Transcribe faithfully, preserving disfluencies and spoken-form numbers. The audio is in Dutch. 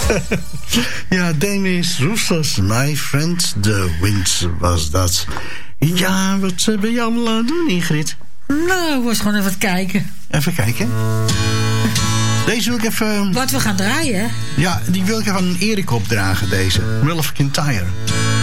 Ja, Demis Roussos, My Friend the Wind was dat. Ja, wat ben je allemaal aan het doen, Ingrid? Nou, ik was gewoon even het kijken. Even kijken. Deze wil ik even... Wat we gaan draaien, hè? Ja, die wil ik even aan Erik opdragen, deze. Will of Kintyre.